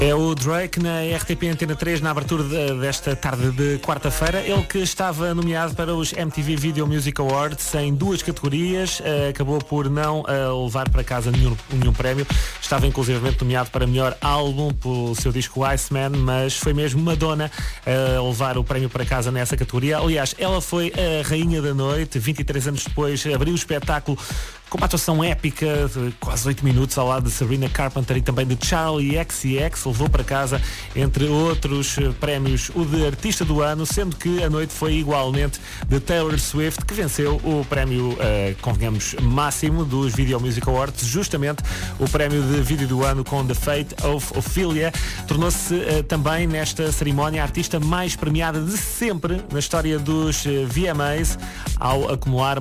É o Drake na RTP Antena 3 na abertura desta tarde de quarta-feira. Ele que estava nomeado para os MTV Video Music Awards em duas categorias, acabou por não levar para casa nenhum prémio. Estava inclusivamente nomeado para melhor álbum pelo seu disco Iceman, mas foi mesmo Madonna a levar o prémio para casa nessa categoria. Aliás, ela foi a rainha da noite, 23 anos depois abriu o espetáculo com uma atuação épica de quase 8 minutos ao lado de Sabrina Carpenter e também de Charli XCX. Levou para casa, entre outros prémios, o de Artista do Ano, sendo que a noite foi igualmente de Taylor Swift, que venceu o prémio, convenhamos, máximo dos Video Music Awards, justamente o prémio de Vídeo do Ano com The Fate of Ophelia. Tornou-se também nesta cerimónia a artista mais premiada de sempre na história dos VMAs, ao acumular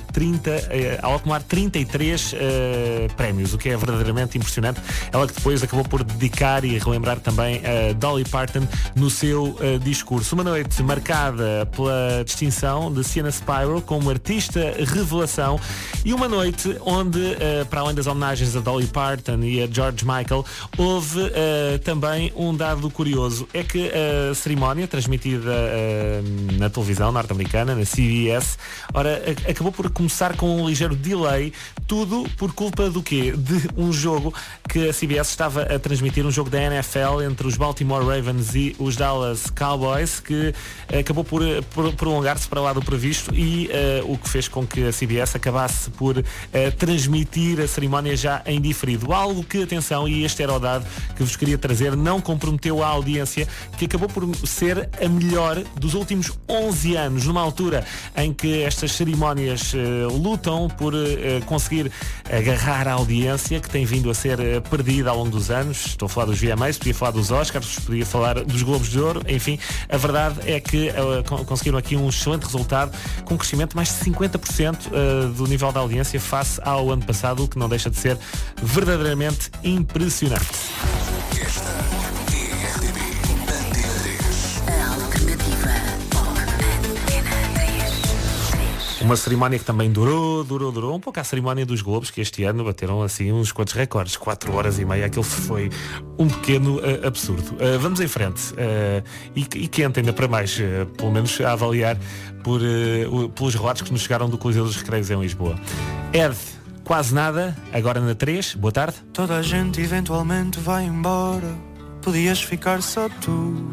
33 prémios, o que é verdadeiramente impressionante. Ela que depois acabou por dedicar e relembrar também a Dolly Parton no seu discurso. Uma noite marcada pela distinção de Sienna Spiro como artista revelação e uma noite onde, para além das homenagens a Dolly Parton e a George Michael, houve também um dado curioso. É que a cerimónia, transmitida na televisão norte-americana, na CBS, acabou por começar com um ligeiro delay, tudo por culpa do quê? De um jogo que a CBS estava a transmitir, um jogo da NFL entre os Baltimore Ravens e os Dallas Cowboys, que acabou por prolongar-se para lá do previsto e o que fez com que a CBS acabasse por transmitir a cerimónia já em diferido. Algo que, atenção, e este era o dado que vos queria trazer, não comprometeu a audiência, que acabou por ser a melhor dos últimos 11 anos, numa altura em que estas cerimónias lutam por conseguir agarrar a audiência que tem vindo a ser perdida ao longo dos anos. Estou a falar dos VMAs, podia falar dos Oscars, podia falar dos Globos de Ouro, enfim, a verdade é que conseguiram aqui um excelente resultado, com um crescimento de mais de 50% do nível da audiência face ao ano passado, o que não deixa de ser verdadeiramente impressionante. Uma cerimónia que também durou um pouco a cerimónia dos Globos, que este ano bateram assim uns quantos recordes, 4 horas e meia, aquilo foi um pequeno absurdo. Vamos em frente, e quente ainda para mais, pelo menos a avaliar pelos relatos que nos chegaram do Coliseu dos Recreios em Lisboa. Ed, quase nada, agora na 3, boa tarde. Toda a gente eventualmente vai embora, podias ficar só tu.